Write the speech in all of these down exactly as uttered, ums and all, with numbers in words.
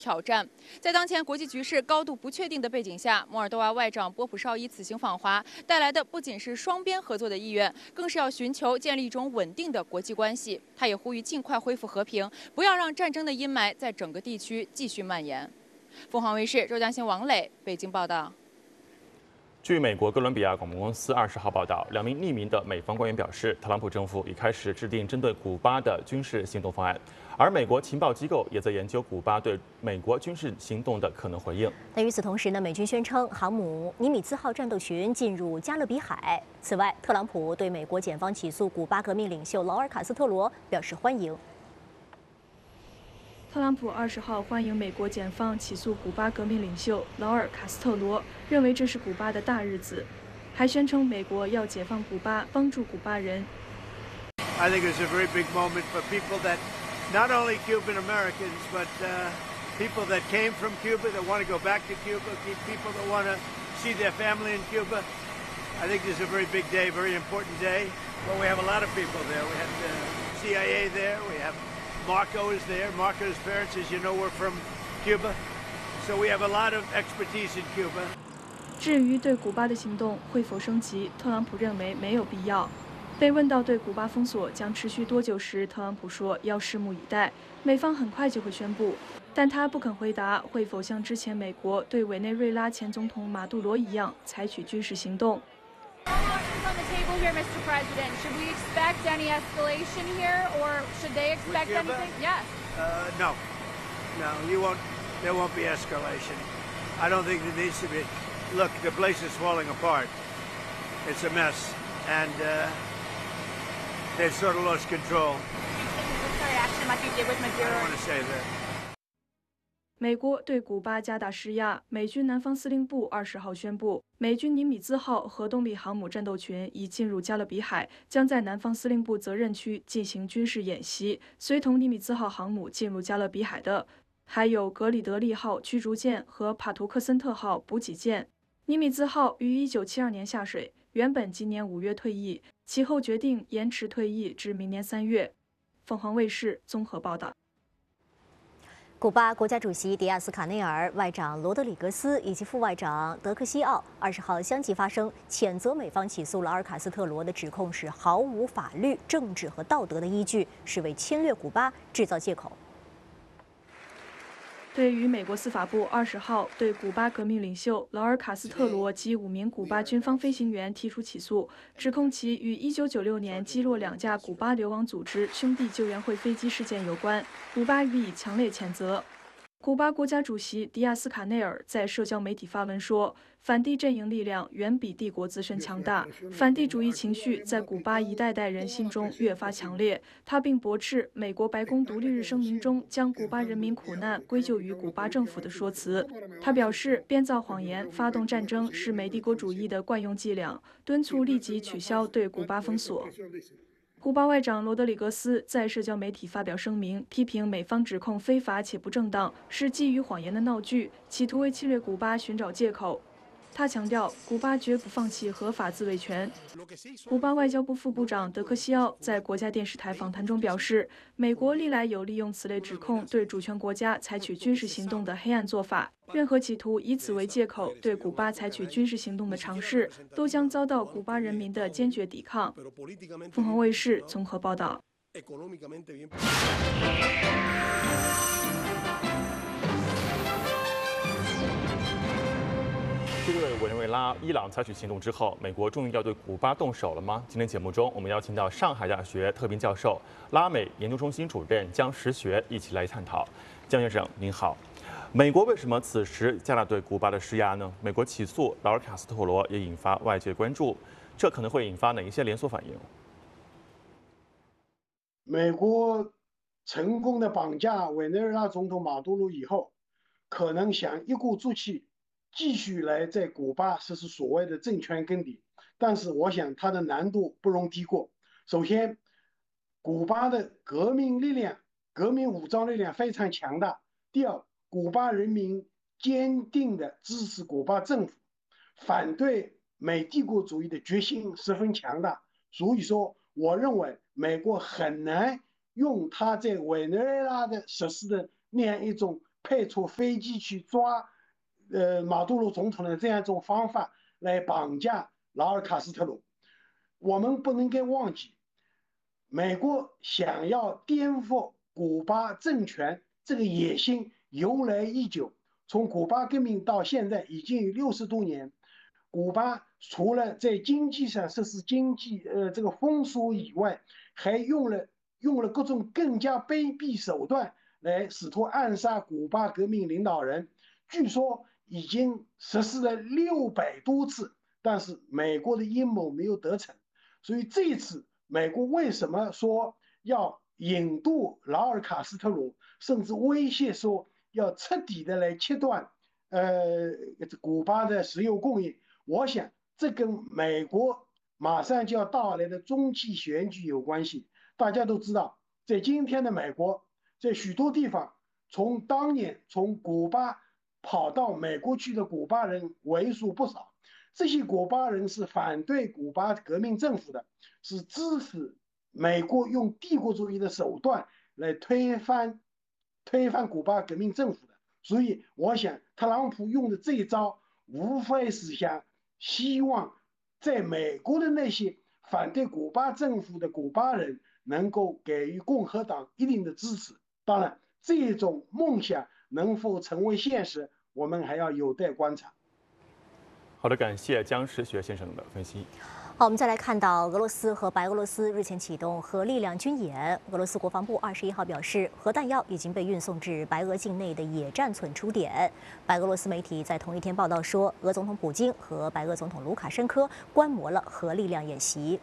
挑战。在当前国际局势高度不确定的背景下，摩尔多瓦外长波普绍伊此行访华，带来的不仅是双边合作的意愿，更是要寻求建立一种稳定的国际关系。他也呼吁尽快恢复和平，不要让战争的阴霾在整个地区继续蔓延。凤凰卫视周嘉欣、王磊北京报道。 据美国哥伦比亚广播公司二十号报道，两名匿名的美方官员表示，特朗普政府已开始制定针对古巴的军事行动方案，而美国情报机构也在研究古巴对美国军事行动的可能回应。 那与此同时呢，美军宣称航母尼米兹号战斗群进入加勒比海。此外，特朗普对美国检方起诉古巴革命领袖劳尔·卡斯特罗表示欢迎。 特朗普二十号欢迎美国检方起诉古巴革命领袖劳尔·卡斯特罗，认为这是古巴的大日子，还宣称美国要解放古巴，帮助古巴人。 I think it's a very big moment for people that, not only Cuban Americans, but uh, people that came from Cuba that want to go back to Cuba, people that want to see their family in Cuba. I think this is a very big day, very important day. Well, we have a lot of people there. We have the C I A there. We have Marco is there. Marco's parents, as you know, were from Cuba. So we have a lot of expertise in Cuba. 至于对古巴的行动会否升级，特朗普认为没有必要。被问到对古巴封锁将持续多久时，特朗普说要拭目以待，美方很快就会宣布。但他不肯回答会否像之前美国对委内瑞拉前总统马杜罗一样采取军事行动。 on the table here, Mister President. Should we expect any escalation here, or should they expect anything? Yes. Uh, no, no, you won't. There won't be escalation. I don't think there needs to be. Look, the place is falling apart. It's a mess, and uh, they've sort of lost control. Military action like you did with I Maduro. don't want to say that. 美国对古巴加大施压，美军南方司令部二十号宣布，美军尼米兹号核动力航母战斗群已进入加勒比海，将在南方司令部责任区进行军事演习。随同尼米兹号航母进入加勒比海的，还有格里德利号驱逐舰和帕图克森特号补给舰。尼米兹号于一九七二年下水，原本今年五月退役，其后决定延迟退役至明年三月。凤凰卫视综合报道。 古巴国家主席迪亚斯卡内尔、外长罗德里格斯以及副外长德克西奥二十号相继发声，谴责美方起诉劳尔·卡斯特罗的指控是毫无法律、政治和道德的依据，是为侵略古巴制造借口。 对于美国司法部二十号对古巴革命领袖劳尔·卡斯特罗及五名古巴军方飞行员提出起诉，指控其与一九九六年击落两架古巴流亡组织兄弟救援会飞机事件有关，古巴予以强烈谴责。古巴国家主席迪亚斯卡内尔在社交媒体发文说，反帝阵营力量远比帝国自身强大，反帝主义情绪在古巴一代代人心中越发强烈。他并驳斥美国白宫独立日声明中将古巴人民苦难归咎于古巴政府的说辞。他表示，编造谎言、发动战争是美帝国主义的惯用伎俩，敦促立即取消对古巴封锁。 古巴外长罗德里格斯在社交媒体发表声明，批评美方指控非法且不正当，是基于谎言的闹剧，企图为侵略古巴寻找借口。他强调，古巴绝不放弃合法自卫权。古巴外交部副部长德克西奥在国家电视台访谈中表示，美国历来有利用此类指控对主权国家采取军事行动的黑暗做法，任何企图以此为借口对古巴采取军事行动的尝试，都将遭到古巴人民的坚决抵抗。凤凰卫视综合报道。 对委内瑞拉、伊朗采取行动之后，美国终于要对古巴动手了吗？今天节目中，我们邀请到上海大学特聘教授、拉美研究中心主任江实学一起来探讨。江先生，您好。美国为什么此时加大对古巴的施压呢？美国起诉劳尔·卡斯特罗也引发外界关注，这可能会引发哪一些连锁反应？ 美国成功的绑架委内瑞拉总统马杜罗以后，可能想一鼓作气。 继续来在古巴实施所谓的政权更迭，但是我想它的难度不容低过。首先，古巴的革命力量、革命武装力量非常强大；第二，古巴人民坚定地支持古巴政府，反对美帝国主义的决心十分强大。所以说，我认为美国很难用它在委内瑞拉的实施的那样一种派出飞机去抓呃马杜罗总统的这样一种方法来绑架劳尔卡斯特罗。我们不能该忘记，美国想要颠覆古巴政权这个野心由来已久，从古巴革命到现在已经有六十多年。古巴除了在经济上实施经济呃这个封锁以外，还用了用了各种更加卑鄙手段来试图暗杀古巴革命领导人，据说已经实施了六百多次，但是美国的阴谋没有得逞。所以这次美国为什么说要引渡劳尔卡斯特罗，甚至威胁说要彻底的来切断呃古巴的石油供应？我想这跟美国马上就要到来的中期选举有关系。大家都知道，在今天的美国，在许多地方，从当年从古巴跑到美国去的古巴人为数不少。这些古巴人是反对古巴革命政府的，是支持美国用帝国主义的手段来推翻推翻古巴革命政府的。所以我想特朗普用的这一招无非是想希望在美国的那些反对古巴政府的古巴人能够给予共和党一定的支持。当然这种梦想能否成为现实，我们还要有待观察。 好的，感谢姜时学先生的分析。 好，我们再来看到俄罗斯和白俄罗斯日前启动核力量军演。俄罗斯国防部二十一号表示，核弹药已经被运送至白俄境内的野战存储点。白俄罗斯媒体在同一天报道说，俄总统普京和白俄总统卢卡申科观摩了核力量演习。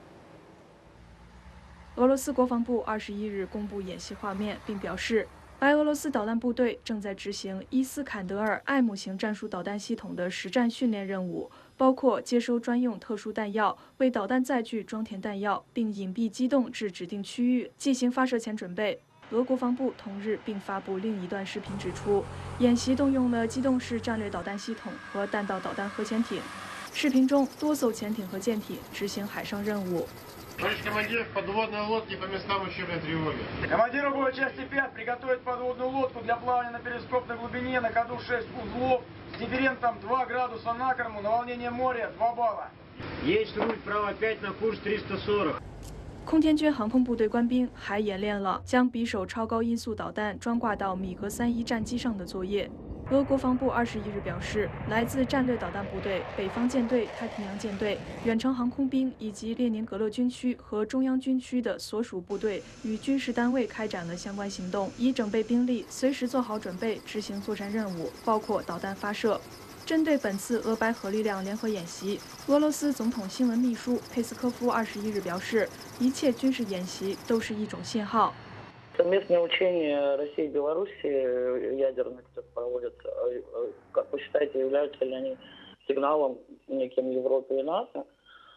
俄罗斯国防部二十一日公布演习画面，并表示，白俄罗斯导弹部队正在执行伊斯坎德尔艾姆型战术导弹系统的实战训练任务，包括接收专用特殊弹药，为导弹载具装填弹药，并隐蔽机动至指定区域进行发射前准备。俄国防部同日并发布另一段视频，指出演习动用了机动式战略导弹系统和弹道导弹核潜艇。视频中，多艘潜艇和舰艇执行海上任务。 Товарищ командир, подводные лодки по местам учебной тревоги. Командиру боевой части пять приготовить подводную лодку для плавания на перископной глубине на ходу шесть узлов с дифферентом два градуса на корму, на волнение моря два балла. Есть руль, право пять на курс триста сорок. 空天军航空部队官兵还演练了将匕首超高音速导弹装挂到米格三一战机上的作业。俄国防部二十一日表示，来自战略导弹部队、北方舰队、太平洋舰队、远程航空兵以及列宁格勒军区和中央军区的所属部队与军事单位开展了相关行动，已整备兵力，随时做好准备执行作战任务，包括导弹发射。针对本次俄白核力量联合演习，俄罗斯总统新闻秘书佩斯科夫二十一日表示，一切军事演习都是一种信号。 Совместные учения России и Беларуси ядерных проводятся, как вы считаете, являются ли они сигналом неким Европе и НАТО?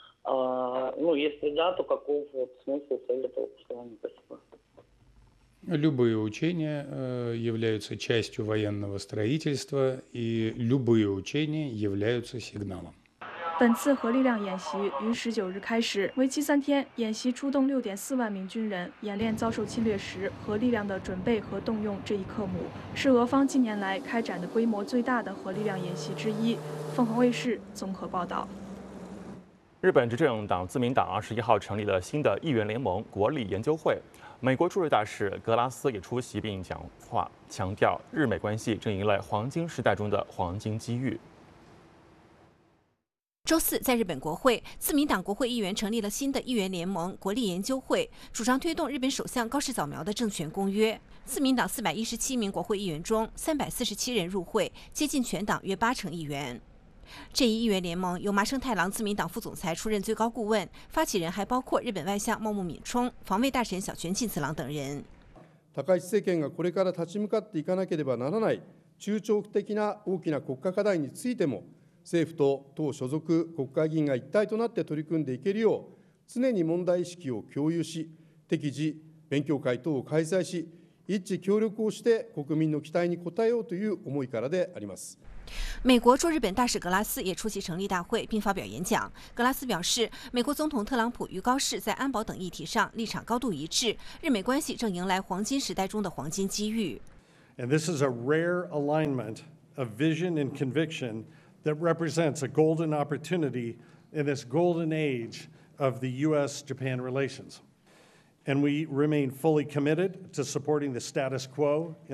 Ну, если да, то каков вот смысл цели этого послания? Спасибо. Любые учения являются частью военного строительства, и любые учения являются сигналом. 本次核力量演习于十九日开始，为期三天。演习出动六点四万名军人，演练遭受侵略时核力量的准备和动用这一科目，是俄方近年来开展的规模最大的核力量演习之一。凤凰卫视综合报道。 日本执政党自民党二十一号成立了新的议员联盟国立研究会，美国驻日大使格拉斯也出席并讲话，强调日美关系正迎来黄金时代中的黄金机遇。 周四，在日本国会，自民党国会议员成立了新的议员联盟国立研究会，主张推动日本首相高市早苗的政权公约。自民党四百一十七名国会议员中，三百四十七人入会，接近全党约八成议员。这一议员联盟由麻生太郎自民党副总裁出任最高顾问，发起人还包括日本外相茂木敏充、防卫大臣小泉进次郎等人。 高市政権がこれから立ち向かっていかなければならない中長期的な大きな国家課題についても。政府と党所属国会議員が一体となって取り組んでいけるよう常に問題意識を共有し適時勉強会等を開催し一致協力をして国民の期待に応えようという思いからであります。 美国驻日本大使格拉斯也出席成立大会并发表演讲。格拉斯表示，美国总统特朗普与高市在安保等议题上立场高度一致，日美关系正迎来黄金时代中的黄金机遇。 And this is a rare alignment of vision and conviction that represents a golden opportunity in this golden age of the U S Japan relations. And we remain fully committed to supporting the status quo